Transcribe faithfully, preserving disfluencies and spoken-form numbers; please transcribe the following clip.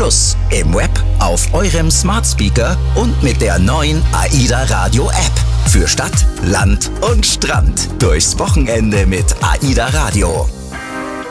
Plus im Web, auf eurem Smart Speaker und mit der neuen AIDA Radio App. Für Stadt, Land und Strand. Durchs Wochenende mit AIDA Radio.